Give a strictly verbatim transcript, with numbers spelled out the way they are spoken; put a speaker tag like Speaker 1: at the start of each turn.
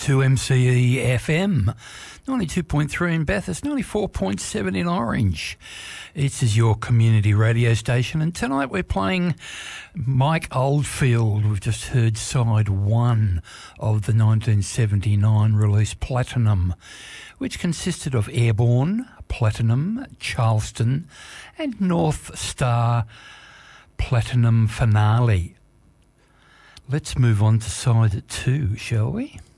Speaker 1: to M C E F M, ninety-two point three in Bathurst, ninety-four point seven in Orange. This is your community radio station, and tonight we're playing Mike Oldfield. We've just heard side one of the nineteen seventy-nine release Platinum, which consisted of Airborne, Platinum, Charleston, and North Star Platinum Finale. Let's move on to side two, shall we?